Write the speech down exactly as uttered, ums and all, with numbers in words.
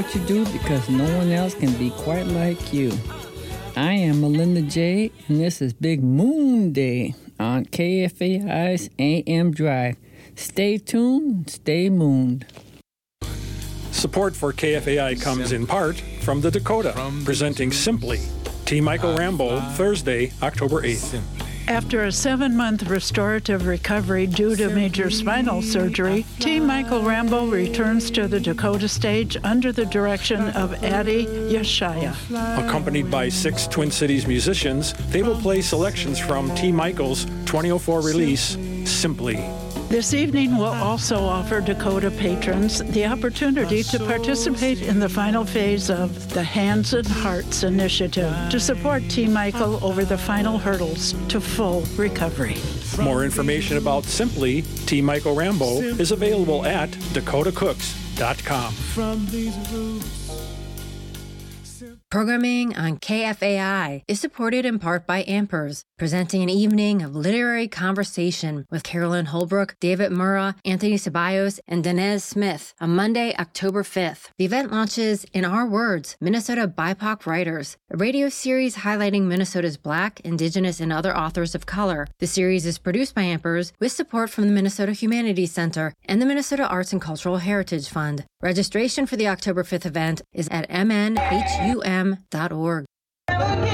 What you do because no one else can be quite like you. I am Melinda J, and this is Big Moon Day on K F A I's A M Drive. Stay tuned, stay mooned. Support for K F A I comes in part from the Dakota, presenting Simply. T. Michael Rambo, Thursday, October eighth. After a seven-month restorative recovery due to major spinal surgery, T. Michael Rambo returns to the Dakota stage under the direction of Addie Yeshaya. Accompanied by six Twin Cities musicians, they will play selections from T. Michael's twenty oh four release, Simply. This evening will also offer Dakota patrons the opportunity to participate in the final phase of the Hands and Hearts initiative to support T. Michael over the final hurdles to full recovery. More information about Simply, T. Michael Rambo is available at dakota cooks dot com. From these roots. Programming on K F A I is supported in part by Ampers, presenting an evening of literary conversation with Carolyn Holbrook, David Murrah, Anthony Ceballos, and Danez Smith on Monday, October fifth. The event launches In Our Words, Minnesota B I P O C Writers, a radio series highlighting Minnesota's Black, Indigenous, and other authors of color. The series is produced by Ampers with support from the Minnesota Humanities Center and the Minnesota Arts and Cultural Heritage Fund. Registration for the October fifth event is at m n h u m dot org.